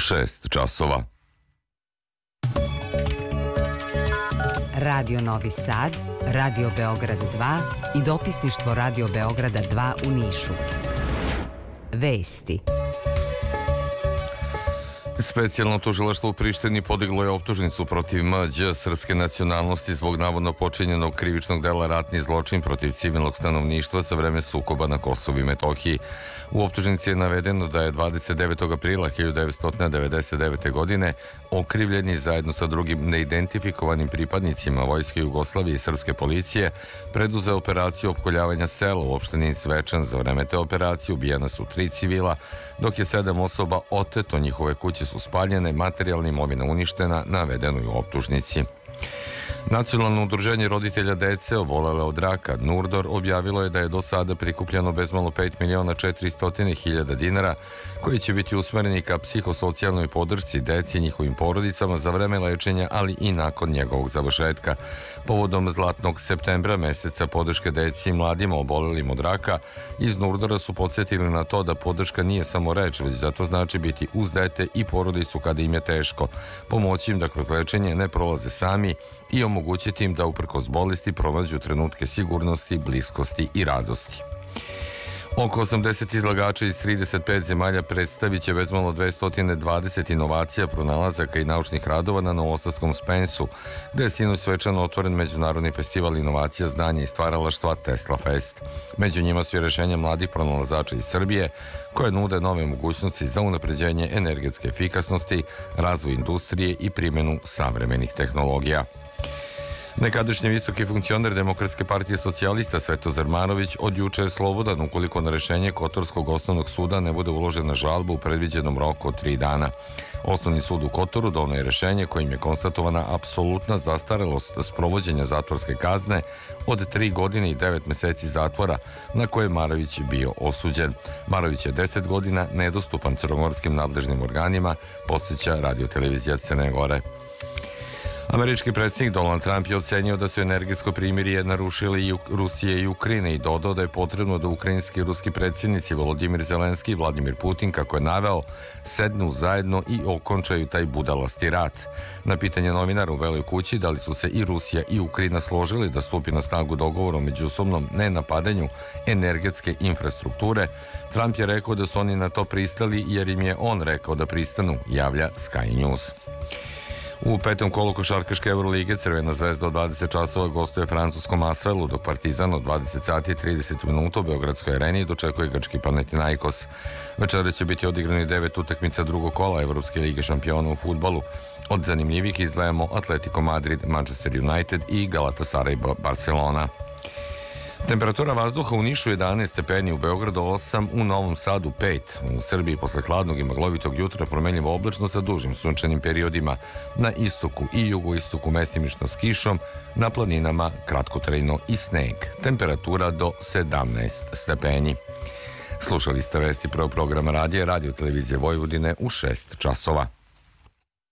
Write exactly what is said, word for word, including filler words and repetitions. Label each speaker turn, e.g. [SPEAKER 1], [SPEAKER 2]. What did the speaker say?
[SPEAKER 1] šest časova.
[SPEAKER 2] Radio Novi Sad, Radio Beograd dva i dopisništvo Radio Beograda dva u Nišu. Vesti.
[SPEAKER 1] Specijalno tužilaštvo u Prištini podiglo je optužnicu protiv M Đ srpske nacionalnosti zbog navodno počinjenog krivičnog dela ratni zločin protiv civilnog stanovništva za vreme sukoba na Kosovu i Metohiji. U optužnici je navedeno da je dvadeset devetog aprila hiljadu devetsto devedeset devete. godine okrivljeni zajedno sa drugim neidentifikovanim pripadnicima Vojske Jugoslavije i srpske policije preduzeo operaciju opkoljavanja sela u opštini Zvečan. Za vreme te operacije ubijena su tri civila, dok je sedam osoba oteto, njihove kuće su spaljene, materijalna imovina uništena, navedeno je u optužnici. Nacionalno udruženje roditelja dece obolele od raka Nurdor objavilo je da je do sada prikupljeno bezmalo pet miliona četiristo hiljada dinara koji će biti usmereni ka psihosocijalnoj podršci deci i njihovim porodicama za vreme lečenja, ali i nakon njegovog završetka. Povodom zlatnog septembra, meseca podrške deci i mladima obolelim od raka, iz Nurdora su podsjetili na to da podrška nije samo reč, već da to znači biti uz dete i porodicu kada im je teško, pomoći im da kroz lečenje ne prolaze sami i omogućiti im da uprkos bolesti pronađu trenutke sigurnosti, bliskosti i radosti. Oko osamdeset izlagača iz trideset pet zemalja predstavit će bezmalo dvesta dvadeset inovacija, pronalazaka i naučnih radova na novosadskom Spensu, gde je sinoć svečano otvoren Međunarodni festival inovacija, znanja i stvaralaštva Tesla Fest. Među njima su i rešenja mladih pronalazača iz Srbije, koje nude nove mogućnosti za unapređenje energetske efikasnosti, razvoj industrije i primjenu savremenih tehnologija. Nekadašnji visoki funkcioner Demokratske partije socijalista Svetozar Marović od juče je slobodan ukoliko na rešenje Kotorskog osnovnog suda ne bude uložena žalba u predviđenom roku od tri dana. Osnovni sud u Kotoru doneo je rešenje kojim je konstatovana apsolutna zastarelost sprovođenja zatvorske kazne od tri godine i devet meseci zatvora na koje je Marović bio osuđen. Marović je deset godina nedostupan crnogorskim nadležnim organima, podsjeća Radio-televizija Crne Gore. Američki predsjednik Donald Trump je ocenio da su energetsko primirje narušili i Rusije i Ukrajine i dodao da je potrebno da ukrajinski i ruski predsjednici Volodimir Zelenski i Vladimir Putin, kako je naveo, sednu zajedno i okončaju taj budalasti rat. Na pitanje novinara u Beloj kući da li su se i Rusija i Ukrajina složili da stupi na snagu dogovor o međusobnom nenapadanju energetske infrastrukture, Trump je rekao da su oni na to pristali jer im je on rekao da pristanu, javlja Sky News. U petom kolu košarkaške Eurolige Crvena zvezda od dvadeset časova gostuje francuskom Asvelu, dok Partizan od dvadeset sati i trideset minuta u Beogradskoj areni dočekuje grčki Panathinaikos. Večera će biti odigrani devet utakmica drugog kola Evropske lige šampiona u fudbalu. Od zanimljivih izdvajamo Atletico Madrid, Manchester United i Galatasaray Barcelona. Temperatura vazduha u Nišu jedanaest stepeni, u Beogradu osam, u Novom Sadu pet. U Srbiji posle hladnog i maglovitog jutra promenljivo oblačno sa dužim sunčanim periodima. Na istoku i jugoistoku mestimično s kišom, na planinama kratkotrajno i sneg. Temperatura do sedamnaest stepeni. Slušali ste vesti prvog programa radija Radio-televizije Vojvodine u šest časova.